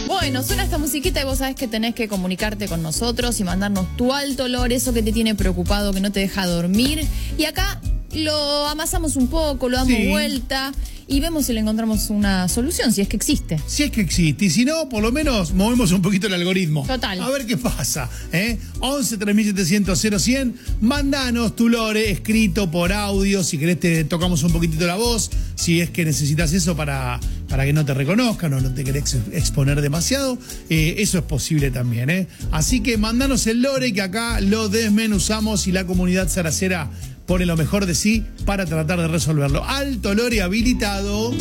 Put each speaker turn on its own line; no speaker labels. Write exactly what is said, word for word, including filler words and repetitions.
Bueno, suena esta musiquita y vos sabés que tenés que comunicarte con nosotros y mandarnos tu alto olor, eso que te tiene preocupado, que no te deja dormir. Y acá lo amasamos un poco, lo damos
Sí.
vuelta y vemos si le encontramos una solución, si es que existe.
Si es que existe, y si no, por lo menos movemos un poquito el algoritmo.
Total.
A ver qué pasa, ¿eh? once, tres mil setecientos, cero cien, mandanos tu lore escrito por audio, si querés te tocamos un poquitito la voz, si es que necesitas eso para, para que no te reconozcan o no te querés exponer demasiado, eh, eso es posible también, ¿eh? Así que mandanos el lore que acá lo desmenuzamos y la comunidad zaracera pone lo mejor de sí para tratar de resolverlo. Alto lore habilitado.